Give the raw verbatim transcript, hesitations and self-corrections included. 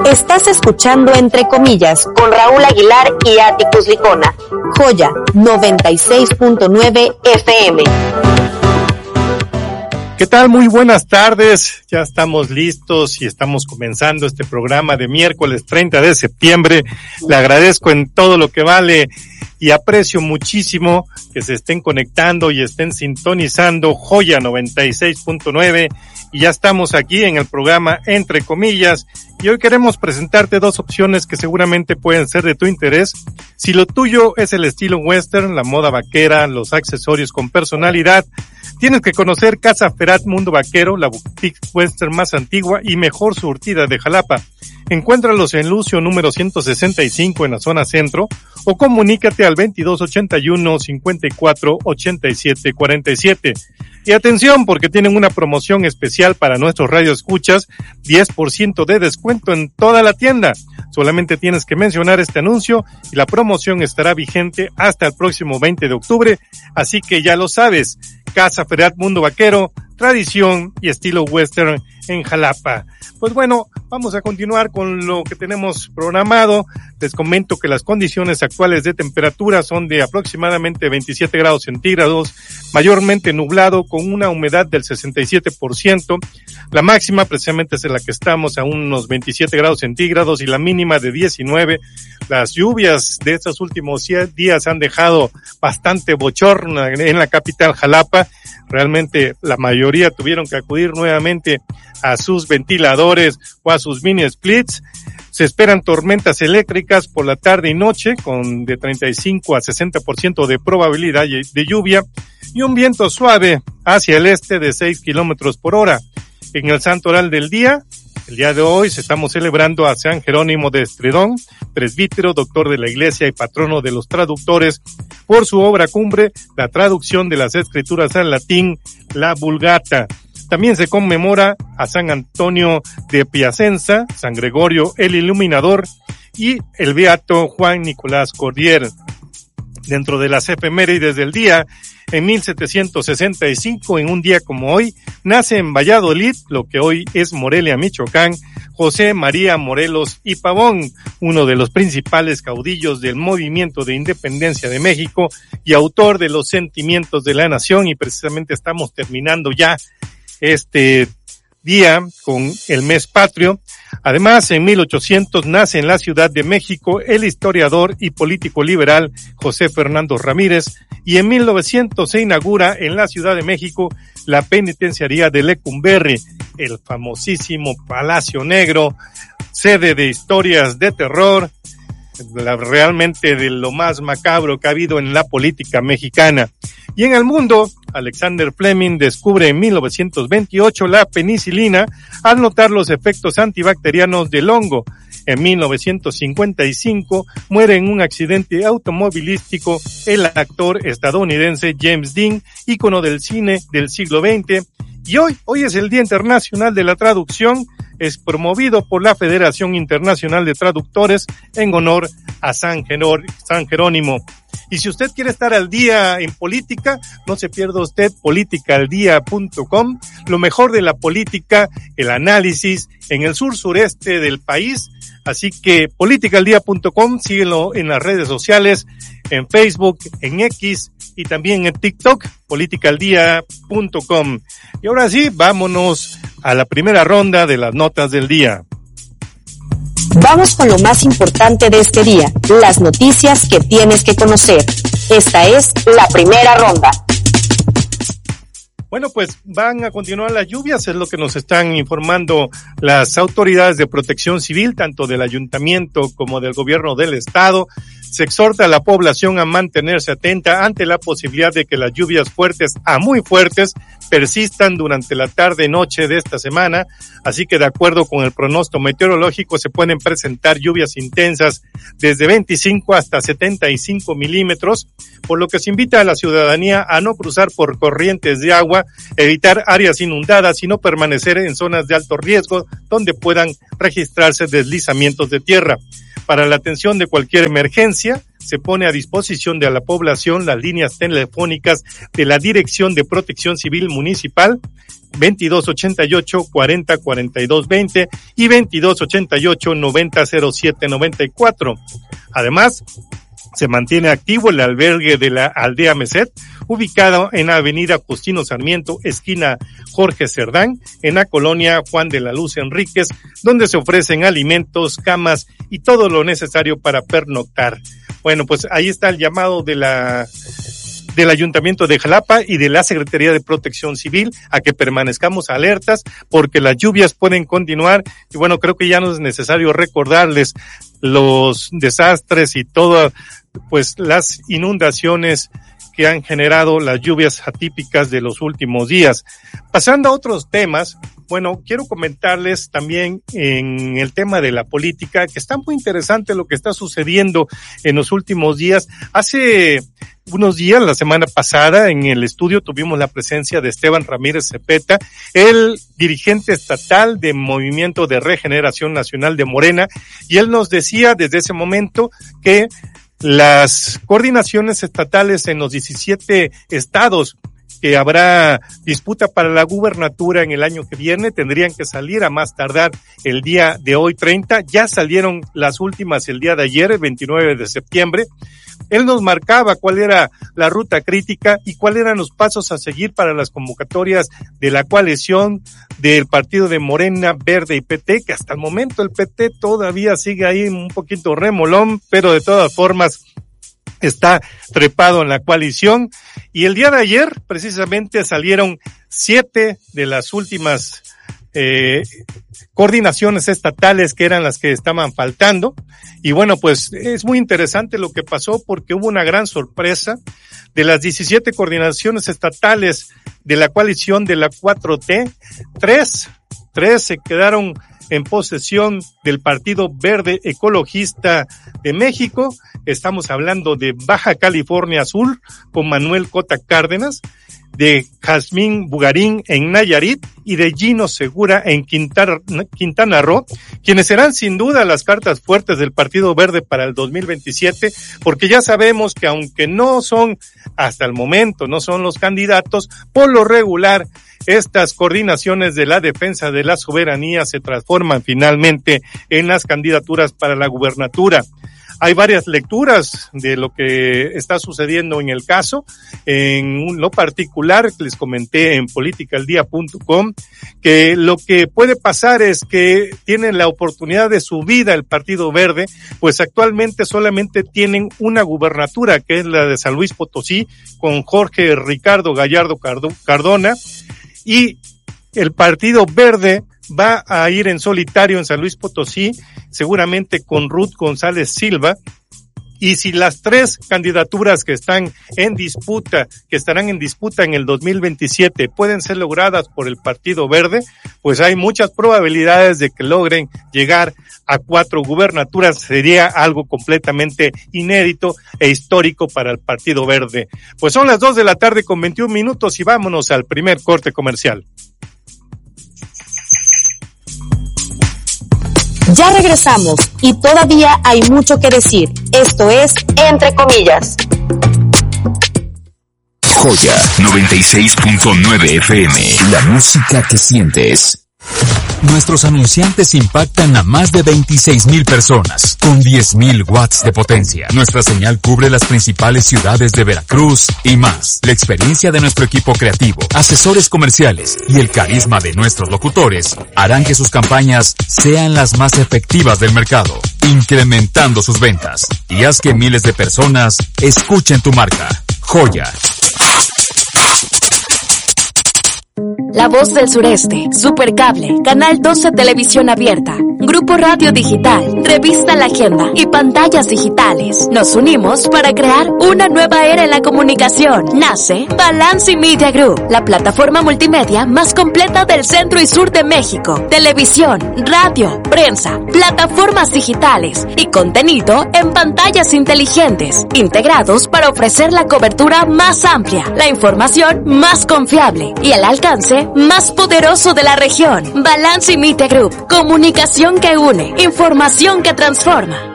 Estás escuchando Entre Comillas con Raúl Aguilar y Atticus Licona. Joya noventa y seis punto nueve F M. ¿Qué tal? Muy buenas tardes. Ya estamos listos y estamos comenzando este programa de miércoles treinta de septiembre. Le agradezco en todo lo que vale y aprecio muchísimo que se estén conectando y estén sintonizando Joya noventa y seis punto nueve. Y ya estamos aquí en el programa Entre Comillas y hoy queremos presentarte dos opciones que seguramente pueden ser de tu interés. Si lo tuyo es el estilo western, la moda vaquera, los accesorios con personalidad, tienes que conocer Casa Ferat Mundo Vaquero, la boutique western más antigua y mejor surtida de Jalapa. Encuéntralos en Lucio número ciento sesenta y cinco en la zona centro o comunícate al veintidós ochenta y uno cincuenta y cuatro ochenta y siete cuarenta y siete. Y atención, porque tienen una promoción especial para nuestros radioescuchas, diez por ciento de descuento en toda la tienda. Solamente tienes que mencionar este anuncio y la promoción estará vigente hasta el próximo veinte de octubre, así que ya lo sabes, Casa Ferat Mundo Vaquero, tradición y estilo western en Jalapa. Pues bueno, vamos a continuar con lo que tenemos programado. Les comento que las condiciones actuales de temperatura son de aproximadamente veintisiete grados centígrados, mayormente nublado con una humedad del sesenta y siete por ciento. La máxima precisamente es en la que estamos a unos veintisiete grados centígrados y la mínima de diecinueve. Las lluvias de estos últimos días han dejado bastante bochorno en la capital Jalapa. Realmente la mayoría tuvieron que acudir nuevamente a sus ventiladores o a sus mini splits. Se esperan tormentas eléctricas por la tarde y noche con de treinta y cinco a sesenta por ciento de probabilidad de lluvia y un viento suave hacia el este de seis kilómetros por hora. En el santo oral del día, el día de hoy se estamos celebrando a San Jerónimo de Estridón, presbítero, doctor de la Iglesia y patrono de los traductores, por su obra cumbre, la traducción de las escrituras al latín, la Vulgata. También se conmemora a San Antonio de Piacenza, San Gregorio el Iluminador y el beato Juan Nicolás Cordier. Dentro de las efemérides del día, en mil setecientos sesenta y cinco, en un día como hoy, nace en Valladolid, lo que hoy es Morelia, Michoacán, José María Morelos y Pavón, uno de los principales caudillos del movimiento de independencia de México y autor de Los Sentimientos de la Nación, y precisamente estamos terminando ya este día con el mes patrio. Además, en mil ochocientos nace en la Ciudad de México el historiador y político liberal José Fernando Ramírez, y en mil novecientos se inaugura en la Ciudad de México la penitenciaría de Lecumberri, el famosísimo Palacio Negro, sede de historias de terror, la, realmente de lo más macabro que ha habido en la política mexicana. Y en el mundo, Alexander Fleming descubre en mil novecientos veintiocho la penicilina al notar los efectos antibacterianos del hongo. En mil novecientos cincuenta y cinco muere en un accidente automovilístico el actor estadounidense James Dean, ícono del cine del siglo veinte. Y hoy, hoy es el Día Internacional de la Traducción, es promovido por la Federación Internacional de Traductores en honor a San Genor- San Jerónimo. Y si usted quiere estar al día en política, no se pierda usted política al día punto com, lo mejor de la política, el análisis en el sur sureste del país. Así que política al día punto com, síguelo en las redes sociales, en Facebook, en X y también en TikTok, política al día punto com. Y ahora sí, vámonos a la primera ronda de las notas del día. Vamos con lo más importante de este día, las noticias que tienes que conocer. Esta es la primera ronda. Bueno, pues van a continuar las lluvias, es lo que nos están informando las autoridades de protección civil, tanto del ayuntamiento como del gobierno del estado. Se exhorta a la población a mantenerse atenta ante la posibilidad de que las lluvias fuertes a muy fuertes persistan durante la tarde-noche de esta semana, así que de acuerdo con el pronóstico meteorológico se pueden presentar lluvias intensas desde veinticinco hasta setenta y cinco milímetros, por lo que se invita a la ciudadanía a no cruzar por corrientes de agua, evitar áreas inundadas y no permanecer en zonas de alto riesgo donde puedan registrarse deslizamientos de tierra. Para la atención de cualquier emergencia, se pone a disposición de la población las líneas telefónicas de la Dirección de Protección Civil Municipal veintidós ochenta y ocho, cuarenta, cuarenta y dos, veinte y veintidós ochenta y ocho, noventa, cero siete, noventa y cuatro. Además, se mantiene activo el albergue de la Aldea Meset, ubicado en la avenida Justino Sarmiento, esquina Jorge Cerdán, en la colonia Juan de la Luz Enríquez, donde se ofrecen alimentos, camas y todo lo necesario para pernoctar. Bueno, pues ahí está el llamado de la del Ayuntamiento de Jalapa y de la Secretaría de Protección Civil a que permanezcamos alertas porque las lluvias pueden continuar y bueno, creo que ya no es necesario recordarles los desastres y todas pues las inundaciones que han generado las lluvias atípicas de los últimos días. Pasando a otros temas, bueno, quiero comentarles también en el tema de la política que está muy interesante lo que está sucediendo en los últimos días. Hace unos días, la semana pasada, en el estudio tuvimos la presencia de Esteban Ramírez Cepeta, el dirigente estatal de Movimiento de Regeneración Nacional de Morena, y él nos decía desde ese momento que las coordinaciones estatales en los diecisiete estados que habrá disputa para la gubernatura en el año que viene tendrían que salir a más tardar el día de hoy treinta. Ya salieron las últimas el día de ayer, el veintinueve de septiembre. Él nos marcaba cuál era la ruta crítica y cuáles eran los pasos a seguir para las convocatorias de la coalición del partido de Morena, Verde y P T, que hasta el momento el P T todavía sigue ahí un poquito remolón, pero de todas formas está trepado en la coalición. Y el día de ayer precisamente salieron siete de las últimas eh, coordinaciones estatales que eran las que estaban faltando. Y bueno, pues es muy interesante lo que pasó porque hubo una gran sorpresa. De las diecisiete coordinaciones estatales de la coalición de la cuatro T, tres, tres se quedaron en posesión del Partido Verde Ecologista de México. Estamos hablando de Baja California Sur con Manuel Cota Cárdenas, de Jazmín Bugarín en Nayarit y de Gino Segura en Quintana, Quintana Roo, quienes serán sin duda las cartas fuertes del Partido Verde para el dos mil veintisiete, porque ya sabemos que aunque no son, hasta el momento, no son los candidatos, por lo regular, estas coordinaciones de la defensa de la soberanía se transforman finalmente en las candidaturas para la gubernatura. Hay varias lecturas de lo que está sucediendo en el caso. En lo particular, les comenté en politicaldia punto com que lo que puede pasar es que tienen la oportunidad de su vida el Partido Verde, pues actualmente solamente tienen una gubernatura, que es la de San Luis Potosí, con Jorge Ricardo Gallardo Cardona, y el Partido Verde va a ir en solitario en San Luis Potosí, seguramente con Ruth González Silva, y si las tres candidaturas que están en disputa, que estarán en disputa en el dos mil veintisiete, pueden ser logradas por el Partido Verde, pues hay muchas probabilidades de que logren llegar a cuatro gubernaturas. Sería algo completamente inédito e histórico para el Partido Verde. Pues son las dos de la tarde con veintiún minutos y vámonos al primer corte comercial. Ya regresamos y todavía hay mucho que decir. Esto es Entre Comillas. Joya noventa y seis punto nueve F M. La música que sientes. Nuestros anunciantes impactan a más de veintiséis mil personas, con diez mil watts de potencia. Nuestra señal cubre las principales ciudades de Veracruz y más. La experiencia de nuestro equipo creativo, asesores comerciales y el carisma de nuestros locutores harán que sus campañas sean las más efectivas del mercado, incrementando sus ventas. Y haz que miles de personas escuchen tu marca. Joya. La Voz del Sureste, Supercable, Canal doce Televisión Abierta, Grupo Radio Digital, Revista La Agenda y Pantallas Digitales. Nos unimos para crear una nueva era en la comunicación. Nace Balance Media Group, la plataforma multimedia más completa del centro y sur de México. Televisión, radio, prensa, plataformas digitales y contenido en pantallas inteligentes, integrados para ofrecer la cobertura más amplia, la información más confiable y el alcance más poderoso de la región. Balance Media Group, comunicación que une, información que transforma.